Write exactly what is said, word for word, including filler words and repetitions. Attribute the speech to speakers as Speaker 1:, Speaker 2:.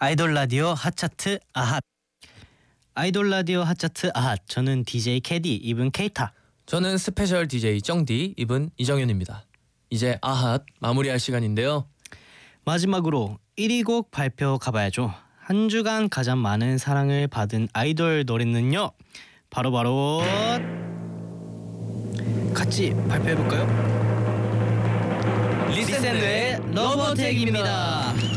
Speaker 1: 아이돌 라디오 핫차트 아핫. 아이돌 라디오 핫차트 아핫. 저는 디제이 캐디 이분 케이타.
Speaker 2: 저는 스페셜 디제이 쩡디 이분 이정현입니다. 이제 아핫 마무리할 시간인데요.
Speaker 1: 마지막으로 일 위 곡 발표 가봐야죠. 한 주간 가장 많은 사랑을 받은 아이돌 노래는요, 바로바로 같이 발표해볼까요? 리샌드의 러버텍입니다.